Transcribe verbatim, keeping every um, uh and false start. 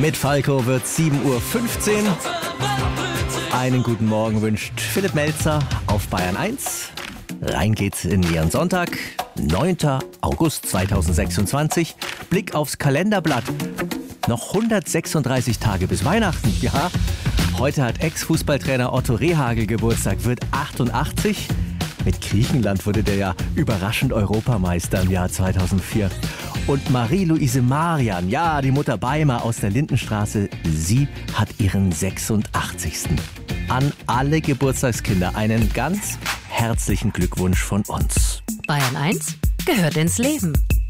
Mit Falco wird sieben Uhr fünfzehn. Einen guten Morgen wünscht Philipp Melzer auf Bayern eins. Rein geht's in Ihren Sonntag, neunter August zweitausendsechsundzwanzig. Blick aufs Kalenderblatt. Noch hundertsechsunddreißig Tage bis Weihnachten. Ja, heute hat Ex-Fußballtrainer Otto Rehhagel Geburtstag, wird achtundachtzig. Mit Griechenland wurde der ja überraschend Europameister im Jahr zweitausendvier. Und Marie-Louise Marian, ja, die Mutter Beimer aus der Lindenstraße, sie hat ihren sechsundachtzigsten An alle Geburtstagskinder einen ganz herzlichen Glückwunsch von uns. Bayern eins gehört ins Leben.